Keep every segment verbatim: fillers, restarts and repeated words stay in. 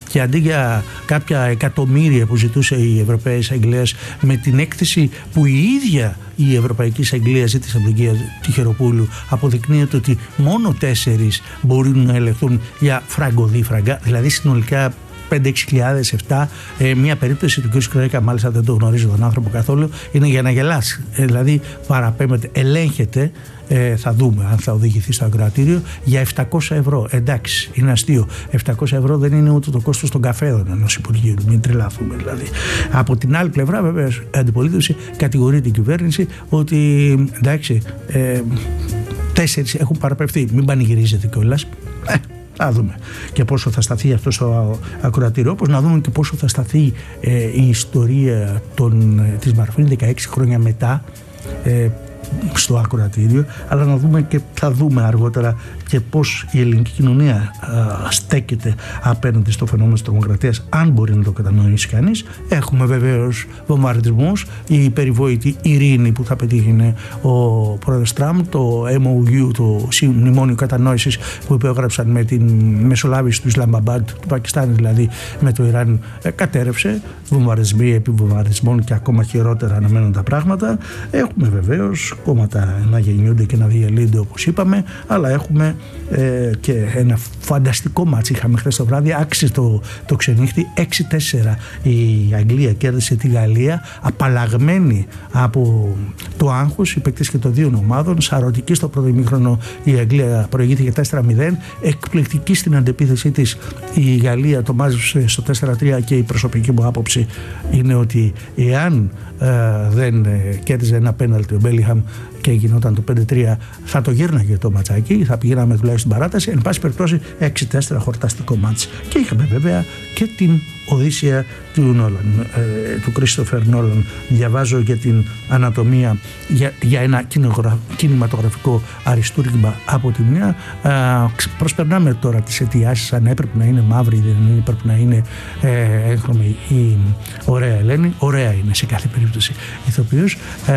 και αντί για κάποια εκατομμύρια που ζητούσε η Ευρωπαϊκή Εισαγγελία, με την έκθεση που η ίδια η Ευρωπαϊκή Εισαγγελία ζήτησε από τον κύριο Τυχεροπούλου, αποδεικνύεται ότι μόνο τέσσερις μπορούν να ελεγχθούν για φραγκοδίφραγκα, δηλαδή συνολικά πέντε έξι χιλιάδες, επτά. Ε, μια περίπτωση του κ. Σκρέκα, μάλιστα δεν το γνωρίζω τον άνθρωπο καθόλου, είναι για να γελάσει. Ε, δηλαδή παραπέμπεται, ελέγχεται, ε, θα δούμε αν θα οδηγηθεί στο ακροατήριο, για επτακόσια ευρώ. Εντάξει, είναι αστείο. επτακόσια ευρώ δεν είναι ούτε το κόστος των καφέδων ενός Υπουργείου, μην τρελαθούμε δηλαδή. Από την άλλη πλευρά, βέβαια, η αντιπολίτευση κατηγορεί την κυβέρνηση ότι εντάξει, ε, τέσσερις έχουν παραπευθεί. Μην πανηγυρίζετε κιόλας. Ε, Να δούμε και πόσο θα σταθεί αυτό στο ακροατήριο, όπως να δούμε και πόσο θα σταθεί ε, η ιστορία των, της Μαρφίνη δεκαέξι χρόνια μετά ε, στο ακροατήριο, αλλά να δούμε και θα δούμε αργότερα και πώς η ελληνική κοινωνία α, στέκεται απέναντι στο φαινόμενο της τρομοκρατίας, αν μπορεί να το κατανοήσει κανείς. Έχουμε βεβαίως βομβαρδισμούς, η περιβόητη ειρήνη που θα πετύχει ο πρόεδρος Τραμπ, το εμ ο γιου, το μνημόνιο κατανόησης που υπέγραψαν με την μεσολάβηση του Ισλαμαμπάντ, του Πακιστάν δηλαδή, με το Ιράν, ε, κατέρευσε. Βομβαρδισμοί επί βομβαρδισμών και ακόμα χειρότερα αναμένουν τα πράγματα. Έχουμε βεβαίως κόμματα να γεννιούνται και να διαλύονται, όπως είπαμε, αλλά έχουμε ε, και ένα φανταστικό μάτς είχαμε χθες το βράδυ, άξιζε το, το ξενύχτη. Έξι τέσσερα η Αγγλία κέρδισε τη Γαλλία, απαλλαγμένη από το άγχος, οι παίκτες και των δύο ομάδων. Σαρωτική στο πρώτο ημίχρονο η Αγγλία προηγήθηκε τέσσερα μηδέν, εκπληκτική στην αντεπίθεσή της η Γαλλία, το μάζεψε στο τέσσερα τρία, και η προσωπική μου άποψη είναι ότι εάν ε, δεν ε, κέρδιζε ένα πέναλτι ο Μπέλιγχαμ και γινόταν το πέντε τρία, θα το γύρναγε το ματσάκι, θα πηγαίναμε τουλάχιστον παράταση. Εν πάση περιπτώσει, έξι τέσσερα χορταστικό μάτς. Και είχαμε βέβαια και την Οδύσσεια του Νόλαν, ε, του Κρίστοφερ Νόλαν. Διαβάζω για την ανατομία, για, για ένα κινηματογραφικό αριστούργημα από τη μια. Ε, προσπερνάμε τώρα τις αιτιάσεις, αν έπρεπε να είναι μαύρη ή δεν έπρεπε να είναι ε, έγχρωμη η ωραία Ελένη. Ωραία είναι σε κάθε περίπτωση ηθοποιός.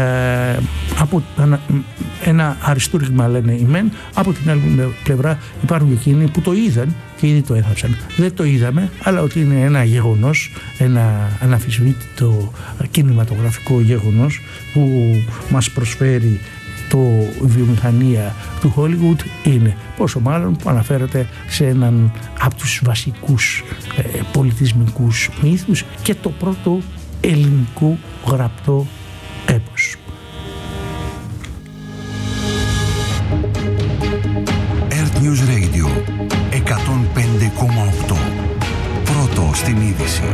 Ε, από ένα, ένα αριστούργημα λένε οι μεν, από την άλλη πλευρά υπάρχουν και εκείνοι που το είδαν και ήδη το έθαψαν. Δεν το είδαμε, αλλά ότι είναι ένα γεγονός, ένα αναμφισβήτητο κινηματογραφικό γεγονός που μας προσφέρει το βιομηχανία του Hollywood είναι. Πόσο μάλλον που αναφέρεται σε έναν από τους βασικούς ε, πολιτισμικούς μύθους και το πρώτο ελληνικό γραπτό έπος. Earth News Radio εκατόν πέντε κόμμα οκτώ. Πρώτο στην είδηση.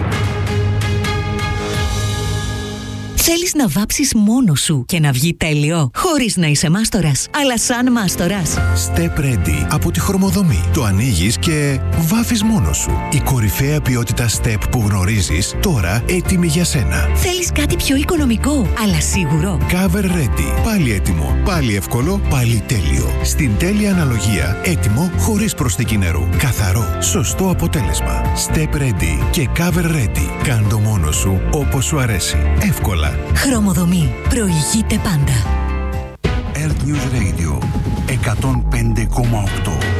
Θέλεις να βάψεις μόνος σου και να βγει τέλειο, χωρίς να είσαι μάστορας, αλλά σαν μάστορας? Step Ready από τη Χρωμοδομή. Το ανοίγεις και βάφεις μόνος σου. Η κορυφαία ποιότητα Step που γνωρίζεις, τώρα έτοιμη για σένα. Θέλεις κάτι πιο οικονομικό, αλλά σίγουρο? Cover Ready. Πάλι έτοιμο, πάλι εύκολο, πάλι τέλειο. Στην τέλεια αναλογία, έτοιμο, χωρίς προσθήκη νερού. Καθαρό, σωστό αποτέλεσμα. Step Ready και Cover Ready. Κάν το μόνος σου όπως σου αρέσει. Εύκολα. Χρωμοδομή. Προηγείται πάντα. Earth News Radio εκατόν πέντε κόμμα οκτώ.